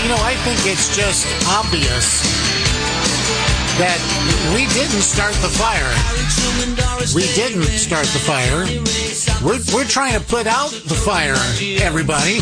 I think it's just obvious that we didn't start the fire. We didn't start the fire. We're trying to put out the fire, everybody.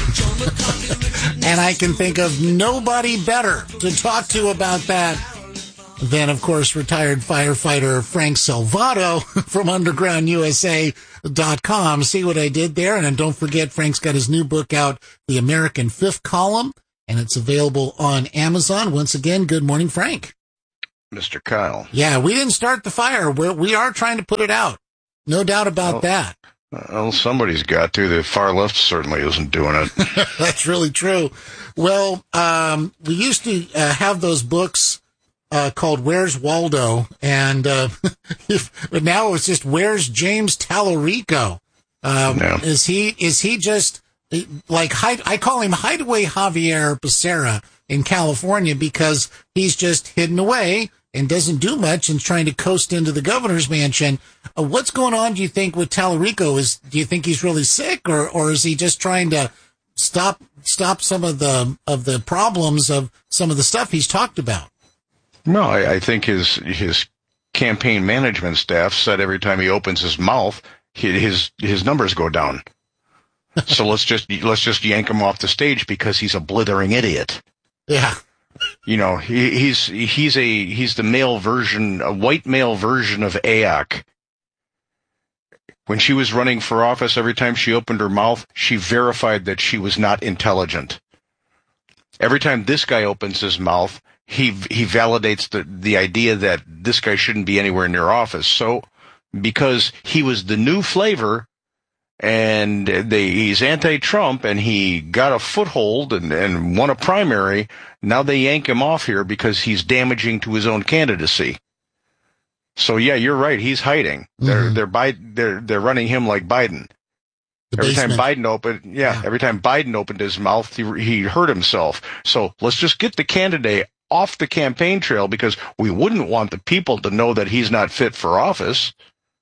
And I can think of nobody better to talk to about that than, of course, retired firefighter Frank Salvato from UndergroundUSA.com. See what I did there? And then don't forget, Frank's got his new book out, The American Fifth Column, and it's available on Amazon. Once again, good morning, Frank. Mr. Kyle. Yeah, we didn't start the fire. We are trying to put it out. No doubt about that. Well, somebody's got to. The far left certainly isn't doing it. That's really true. Well, we used to have those books called Where's Waldo? And but now it's just Where's James Tallarico? Is he just like I call him Hideaway Javier Becerra in California because he's just hidden away and doesn't do much and trying to coast into the governor's mansion. What's going on, do you think, with Tallarico? Do you think he's really sick, or is he just trying to stop some of the problems of some of the stuff he's talked about? No, I think his campaign management staff said every time he opens his mouth, his numbers go down. So let's just yank him off the stage because he's a blithering idiot. Yeah. He's the male version, a white male version of AOC. When she was running for office, every time she opened her mouth, she verified that she was not intelligent. Every time this guy opens his mouth, he validates the idea that this guy shouldn't be anywhere near office. So, because he was the new flavor, and he's anti-Trump, and he got a foothold and won a primary, now they yank him off here because he's damaging to his own candidacy. So yeah, you're right. He's hiding. Mm-hmm. They're running him like Biden. Every time Biden opened his mouth, he hurt himself. So let's just get the candidate off the campaign trail because we wouldn't want the people to know that he's not fit for office.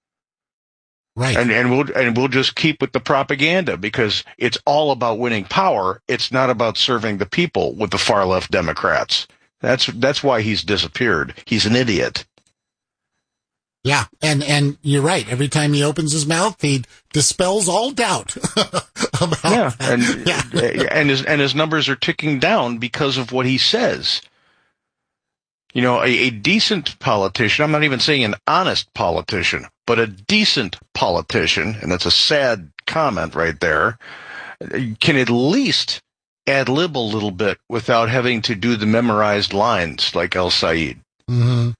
Right. And we'll just keep with the propaganda because it's all about winning power. It's not about serving the people with the far left Democrats. That's why he's disappeared. He's an idiot. Yeah, and you're right. Every time he opens his mouth, he dispels all doubt about that. And his numbers are ticking down because of what he says. A decent politician, I'm not even saying an honest politician, but a decent politician, and that's a sad comment right there, can at least ad-lib a little bit without having to do the memorized lines like El Said. Mm-hmm.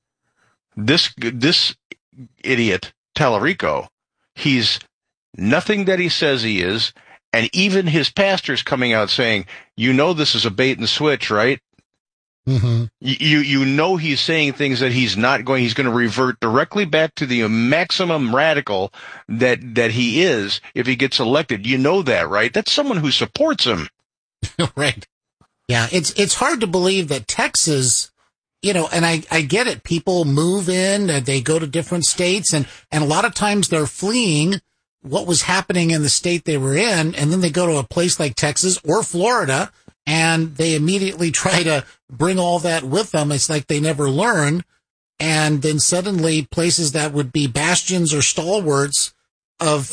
This idiot, Tallarico, he's nothing that he says he is, and even his pastor's coming out saying, this is a bait and switch, right? Mm-hmm. He's saying things that he's not going. He's going to revert directly back to the maximum radical that he is if he gets elected. You know that, right? That's someone who supports him. Right. Yeah, it's hard to believe that Texas, and I get it. People move in, they go to different states, and a lot of times they're fleeing what was happening in the state they were in, and then they go to a place like Texas or Florida, and they immediately try to bring all that with them. It's like they never learn. And then suddenly places that would be bastions or stalwarts of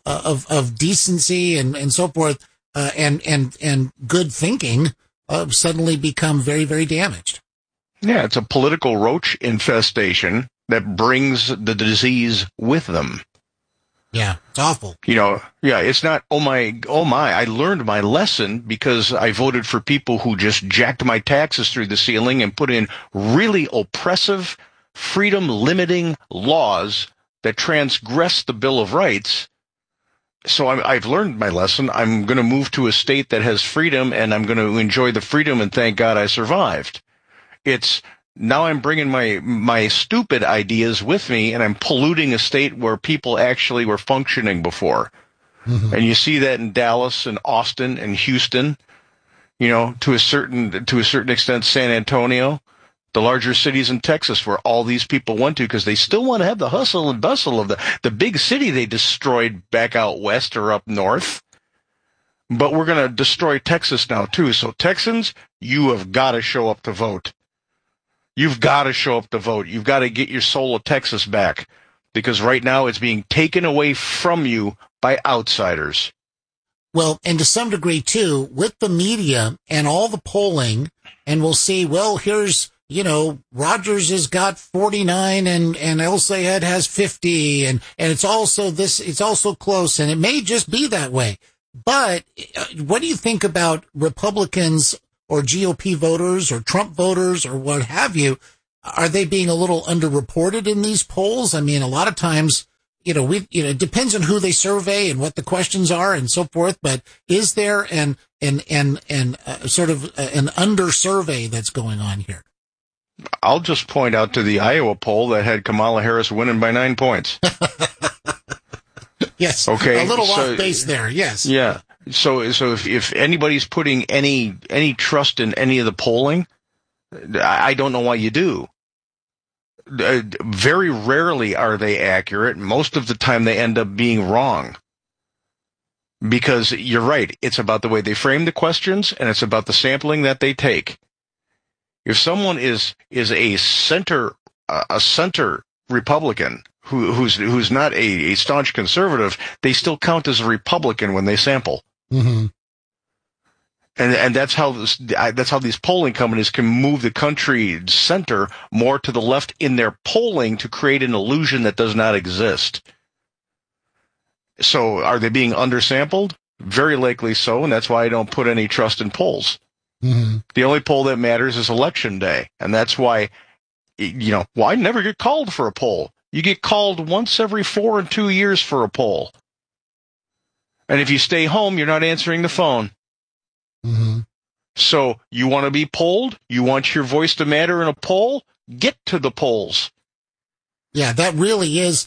decency and so forth, and good thinking, suddenly become very, very damaged. Yeah, it's a political roach infestation that brings the disease with them. Yeah, it's awful. It's not, oh my, I learned my lesson because I voted for people who just jacked my taxes through the ceiling and put in really oppressive, freedom-limiting laws that transgress the Bill of Rights. So I've learned my lesson. I'm going to move to a state that has freedom, and I'm going to enjoy the freedom, and thank God I survived. Now I'm bringing my stupid ideas with me, and I'm polluting a state where people actually were functioning before. Mm-hmm. And you see that in Dallas and Austin and Houston, to a certain extent, San Antonio, the larger cities in Texas where all these people went to because they still want to have the hustle and bustle of the big city they destroyed back out west or up north. But we're going to destroy Texas now, too. So Texans, you have got to show up to vote. You've got to show up to vote. You've got to get your soul of Texas back, because right now it's being taken away from you by outsiders. Well, and to some degree, too, with the media and all the polling, and we'll see, well, here's, Rogers has got 49 and El Sayed has 50, and it's also close, and it may just be that way. But what do you think about Republicans or GOP voters or Trump voters or what have you? Are they being a little underreported in these polls? I mean, a lot of times, it depends on who they survey and what the questions are and so forth. But is there an sort of an under survey that's going on here? I'll just point out to the Iowa poll that had Kamala Harris winning by 9 points. Yes. Okay. A little off base there. Yes. Yeah. So if anybody's putting any trust in any of the polling, I don't know why you do. Very rarely are they accurate. Most of the time they end up being wrong. Because you're right, it's about the way they frame the questions, and it's about the sampling that they take. If someone is a center Republican who's not a staunch conservative, they still count as a Republican when they sample. Mm-hmm. And that's how these polling companies can move the country center more to the left in their polling to create an illusion that does not exist. So are they being undersampled? Very likely so, and that's why I don't put any trust in polls. Mm-hmm. The only poll that matters is election day, and that's why, I never get called for a poll. You get called once every 4 and 2 years for a poll. And if you stay home, you're not answering the phone. Mm-hmm. So you want to be polled? You want your voice to matter in a poll? Get to the polls. Yeah, that is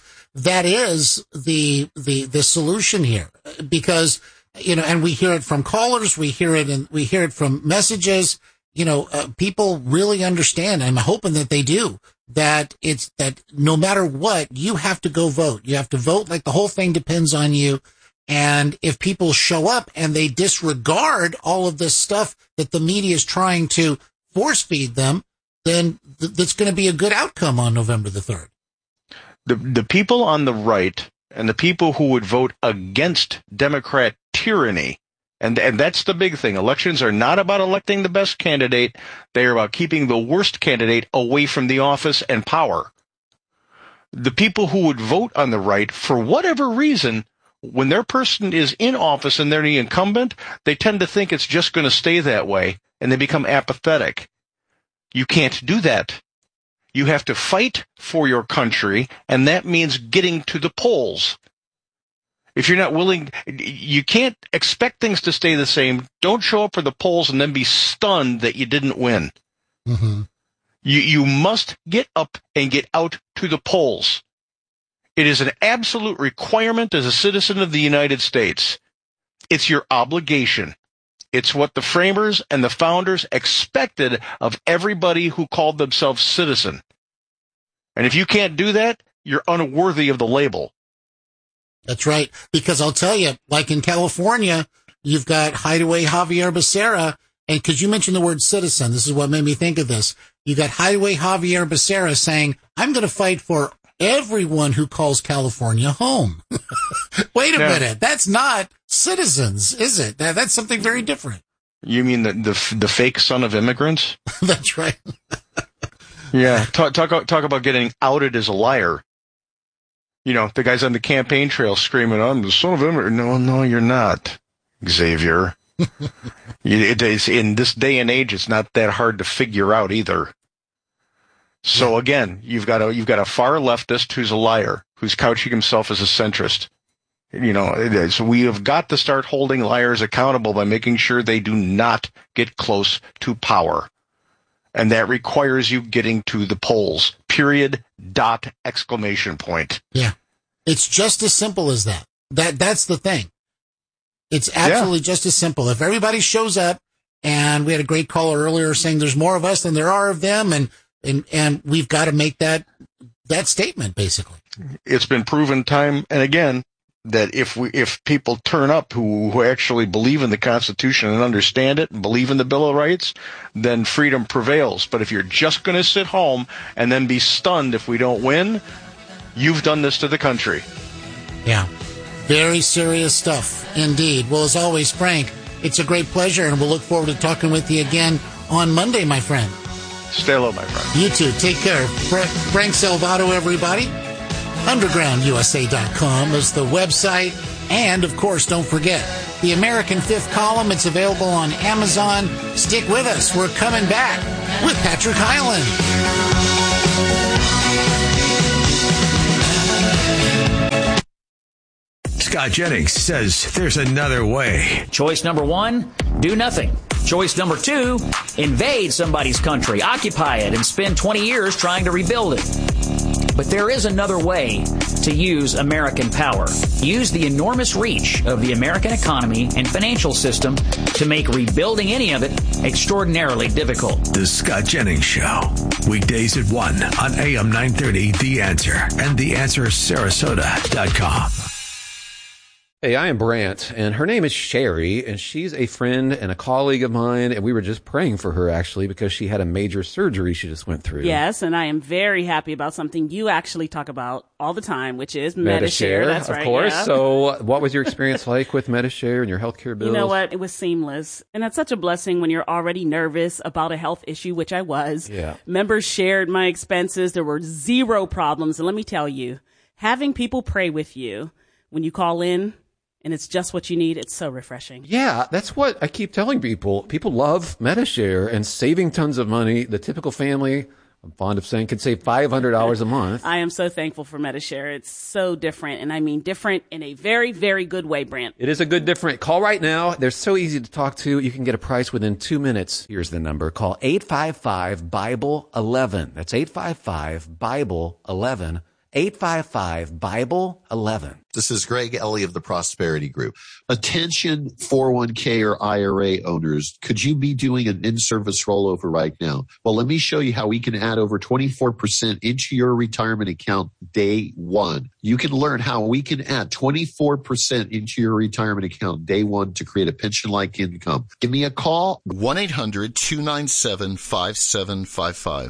the solution here, because, and we hear it from callers, we hear it from messages, people really understand. I'm hoping that they do, that no matter what, you have to go vote. You have to vote like the whole thing depends on you. And if people show up and they disregard all of this stuff that the media is trying to force feed them, then that's going to be a good outcome on November the 3rd. The people on the right and the people who would vote against Democrat tyranny, and that's the big thing. Elections are not about electing the best candidate. They are about keeping the worst candidate away from the office and power. The people who would vote on the right, for whatever reason, when their person is in office and they're the incumbent, they tend to think it's just going to stay that way, and they become apathetic. You can't do that. You have to fight for your country, and that means getting to the polls. If you're not willing, you can't expect things to stay the same. Don't show up for the polls and then be stunned that you didn't win. Mm-hmm. You must get up and get out to the polls. It is an absolute requirement as a citizen of the United States. It's your obligation. It's what the framers and the founders expected of everybody who called themselves citizen. And if you can't do that, you're unworthy of the label. That's right. Because I'll tell you, like in California, you've got Hideaway Javier Becerra. And because you mentioned the word citizen, this is what made me think of this. You got Hideaway Javier Becerra saying, I'm going to fight for everyone who calls California home. Wait a minute. That's not citizens, is it? That's something very different. You mean the fake son of immigrants? That's right. Yeah. Talk about getting outed as a liar. The guys on the campaign trail screaming, I'm the son of immigrant. No, you're not, Xavier. In this day and age, it's not that hard to figure out either. So again, you've got a far leftist who's a liar, who's couching himself as a centrist. So we have got to start holding liars accountable by making sure they do not get close to power. And that requires you getting to the polls. Period. ! Exclamation point. Yeah. It's just as simple as that. That's the thing. It's absolutely just as simple. If everybody shows up, and we had a great caller earlier saying there's more of us than there are of them, and we've got to make that statement, basically. It's been proven time and again that if people turn up who actually believe in the Constitution and understand it and believe in the Bill of Rights, then freedom prevails. But if you're just going to sit home and then be stunned if we don't win, you've done this to the country. Yeah. Very serious stuff indeed. Well, as always, Frank, it's a great pleasure, and we'll look forward to talking with you again on Monday, my friend. Stay low, my friend. You too. Take care. Frank Salvato, everybody. UndergroundUSA.com is the website. And, of course, don't forget, the American Fifth Column. It's available on Amazon. Stick with us. We're coming back with Patrick Hyland. Scott Jennings says there's another way. Choice number 1, do nothing. Choice number 2, invade somebody's country, occupy it, and spend 20 years trying to rebuild it. But there is another way to use American power. Use the enormous reach of the American economy and financial system to make rebuilding any of it extraordinarily difficult. The Scott Jennings Show. Weekdays at 1 on AM 930, The Answer, and TheAnswerSarasota.com. Hey, I am Brant, and her name is Sherry, and she's a friend and a colleague of mine, and we were just praying for her, actually, because she had a major surgery she just went through. Yes, and I am very happy about something you actually talk about all the time, which is Medi-Share. That's right, of course. Yeah. So what was your experience like with Medi-Share and your healthcare bills? You know what? It was seamless, and that's such a blessing when you're already nervous about a health issue, which I was. Yeah. Members shared my expenses. There were zero problems, and let me tell you, having people pray with you when you call in, and it's just what you need, it's so refreshing. Yeah, that's what I keep telling people. People love Medi-Share and saving tons of money. The typical family, I'm fond of saying, can save $500 a month. I am so thankful for Medi-Share. It's so different, and I mean different in a very, very good way, Brant. It is a good different. Call right now. They're so easy to talk to. You can get a price within 2 minutes. Here's the number. Call 855-BIBLE-11. That's 855-BIBLE-11. 855-BIBLE-11. This is Greg Ellie of the Prosperity Group. Attention 401k or IRA owners, could you be doing an in-service rollover right now? Well, let me show you how we can add over 24% into your retirement account day one. You can learn how we can add 24% into your retirement account day one to create a pension-like income. Give me a call. 1-800-297-5755.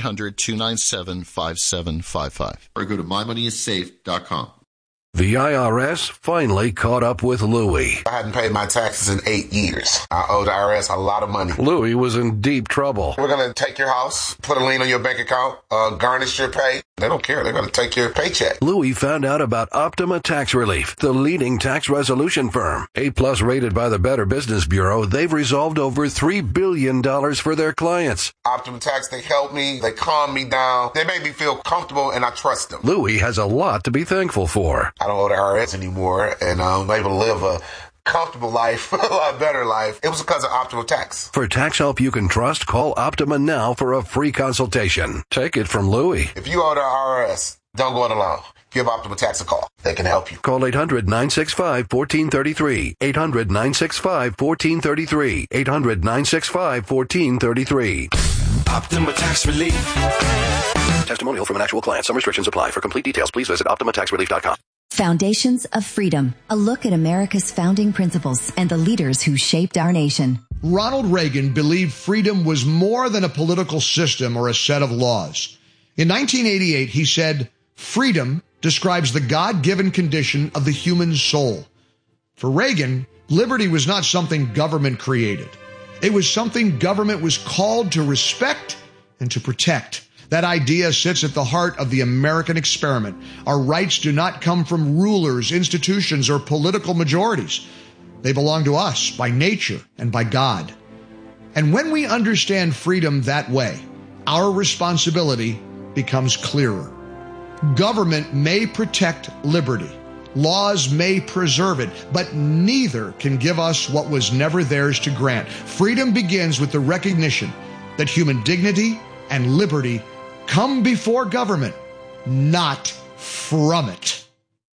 1-800-297-5755. Or go to mymoneyissafe.com. The IRS finally caught up with Louie. I hadn't paid my taxes in 8 years. I owe the IRS a lot of money. Louie was in deep trouble. We're going to take your house, put a lien on your bank account, garnish your pay. They don't care. They're going to take your paycheck. Louie found out about Optima Tax Relief, the leading tax resolution firm. A+ rated by the Better Business Bureau, they've resolved over $3 billion for their clients. Optima Tax, they help me. They calm me down. They make me feel comfortable, and I trust them. Louie has a lot to be thankful for. I don't owe the IRS anymore, and I'm able to live a comfortable life, a lot better life. It was because of Optima Tax. For tax help you can trust, call Optima now for a free consultation. Take it from Louie. If you owe the IRS, don't go it alone. Give Optima Tax a call. They can help you. Call 800-965-1433. 800-965-1433. 800-965-1433. Optima Tax Relief. Testimonial from an actual client. Some restrictions apply. For complete details, please visit OptimaTaxRelief.com. Foundations of Freedom, a look at America's founding principles and the leaders who shaped our nation. Ronald Reagan believed freedom was more than a political system or a set of laws. In 1988, he said, freedom describes the God-given condition of the human soul. For Reagan, liberty was not something government created. It was something government was called to respect and to protect. That idea sits at the heart of the American experiment. Our rights do not come from rulers, institutions, or political majorities. They belong to us by nature and by God. And when we understand freedom that way, our responsibility becomes clearer. Government may protect liberty. Laws may preserve it, but neither can give us what was never theirs to grant. Freedom begins with the recognition that human dignity and liberty come before government, not from it.